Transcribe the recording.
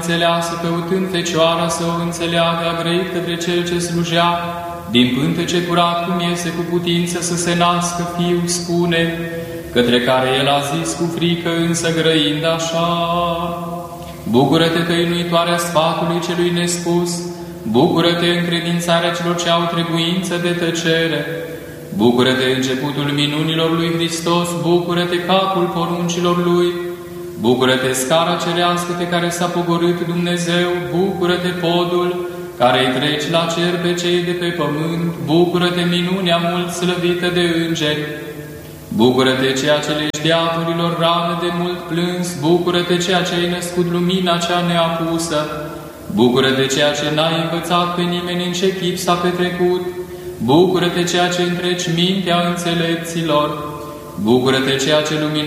înțeleasă, căutând Fecioara să o înțeleagă, a grăit către cel ce slujea, din pântece curat cum este cu putință să se nască Fiul, spune, către care el a zis cu frică, însă grăind așa: Bucură-te, tăinuitoarea sfatului celui nespus, bucură-te încredințarea celor ce au trebuință de tăcere, bucură-te începutul minunilor lui Hristos, bucură-te capul poruncilor lui, bucură-te scara cerească pe care s-a pogorât Dumnezeu, bucură-te podul care îi treci la cer pe cei de pe pământ, bucură-te minunea mult slăvită de îngeri, bucură-te ceea ce lești de aturilor rană de mult plâns, bucură-te ceea ce ai născut lumina cea neapusă, bucură-te ceea ce n-ai învățat pe nimeni în ce chip s-a petrecut, bucură-te ceea ce întreci mintea înțelepților, bucură-te ceea ce luminează